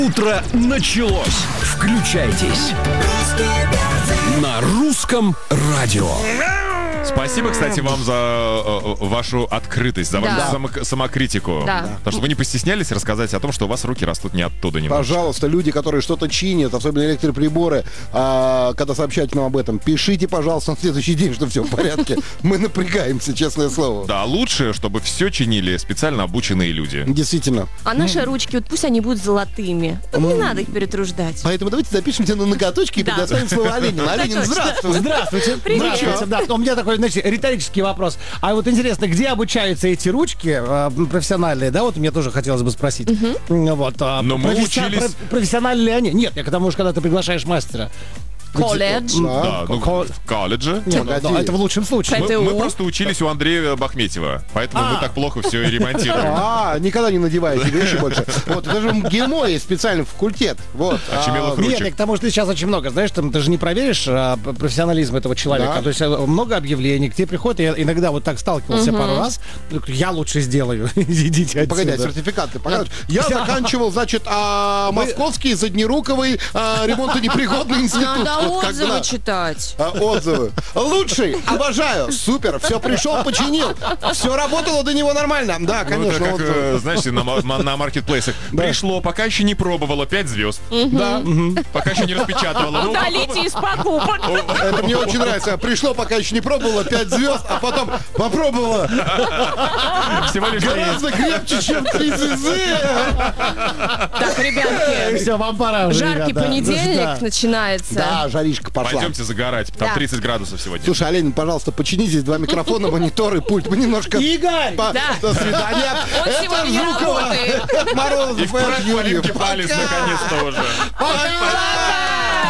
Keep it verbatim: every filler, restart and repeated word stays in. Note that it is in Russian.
Утро началось. Включайтесь на русском радио. Спасибо, кстати, вам за э, вашу открытость, за Да. вашу само- самокритику. Да. Потому что вы не постеснялись рассказать о том, что у вас руки растут не оттуда немножко. Пожалуйста, люди, которые что-то чинят, особенно электроприборы, а, когда сообщаете нам об этом, пишите, пожалуйста, на следующий день, что все в порядке. Мы напрягаемся, честное слово. Да, лучше, чтобы все чинили специально обученные люди. Действительно. А наши ручки, вот пусть они будут золотыми. Вот не надо их перетруждать. Поэтому давайте запишем тебя на ноготочки и Да. предоставим слово Оленину. Оленин, точно. здравствуй. Здравствуйте. Привет. Здравствуйте. Да. У меня такой, знаете, риторический вопрос. А вот интересно, где обучаются эти ручки э, профессиональные, да? Вот мне тоже хотелось бы спросить. М, Вот, а, Но мы професси- учились- про- профессиональны ли они? Нет, я к тому, что когда ты приглашаешь мастера. Колледж. Да, ну, ко- в колледже. Нет, Погоди. ну, это в лучшем случае. Пойду. Мы, ПТУ. мы просто учились у Андрея Бахметьева, поэтому мы А. так плохо все и ремонтируем. А, никогда не надеваете вещи больше. Вот, это же в ГИМО есть специальный факультет. Вот. Очумелых А, ручек. Нет, я к тому, что сейчас очень много, знаешь, там, ты же не проверишь а, п- профессионализм этого человека. Да. То есть а, много объявлений, к тебе приходят, я иногда вот так сталкивался пару раз, я лучше сделаю, идите Погоди, а отсюда. сертификаты показывают. Я заканчивал, значит, а, Московский заднерукавый а, ремонтонепригодный институт. Надо Вот отзывы когда- читать. А, Отзывы. Лучший, обожаю, супер, все пришел, починил, все работало до него нормально. Да, Ну, конечно, это как, отзывы. э, знаете, на, ма- на маркетплейсах. Пришло, пока еще не пробовала, пять звезд. Да. Пока еще не распечатывала. Ну, Удалите из покупок. Это мне очень нравится. Пришло, пока еще не пробовала, пять звезд, а потом попробовала. всего лишь три. Гораздо крепче, чем три звезды. Так, ребятки, Все, вам пора уже, жаркий ребята. понедельник Да. начинается. Да, жаришка пошла. Пойдемте загорать. Там Да. тридцать градусов сегодня. Слушай, Олень, пожалуйста, почини здесь два микрофона, монитор и пульт. Мы немножко... Игорь! По- Да. До свидания. Он Это сегодня не Жукова. работает. Морозов, И в прах Юрьев. Полинки Палец Пока. наконец-то уже. Пока.